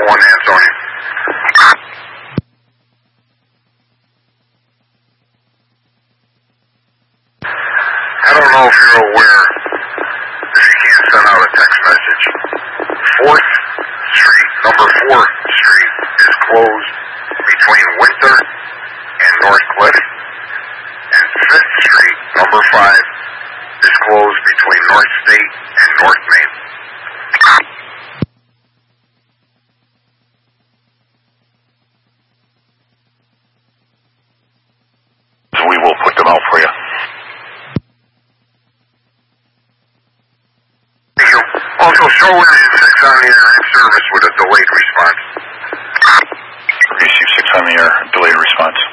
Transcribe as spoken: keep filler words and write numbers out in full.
one, Antonio. I don't know if you're aware, if you can't send out a text message. fourth Street, number fourth Street is closed between Winter and North Cliff. And fifth Street, number five, is closed between North State and North Main. We will put them out for you. Thank you. Also, show Area six on the air in service with a delayed response. Receive six on the air, delayed response.